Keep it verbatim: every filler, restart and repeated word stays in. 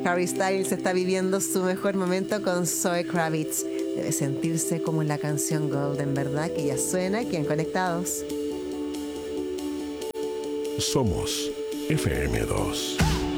Harry Styles está viviendo su mejor momento con Zoe Kravitz. Debe sentirse como en la canción Golden, ¿verdad? Que ya suena aquí en Conectados. Somos F M dos.